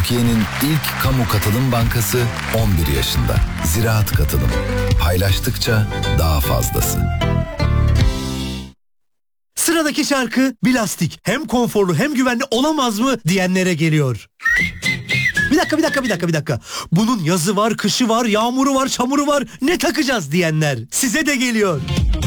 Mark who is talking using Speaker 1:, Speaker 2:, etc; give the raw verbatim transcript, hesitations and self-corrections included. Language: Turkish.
Speaker 1: Türkiye'nin ilk kamu katılım bankası on bir yaşında. Ziraat Katılım. Paylaştıkça daha fazlası.
Speaker 2: Sıradaki şarkı Bilastik. Hem konforlu hem güvenli olamaz mı diyenlere geliyor. Bir dakika bir dakika bir dakika bir dakika. Bunun yazı var, kışı var, yağmuru var, çamuru var. Ne takacağız diyenler. Size de geliyor.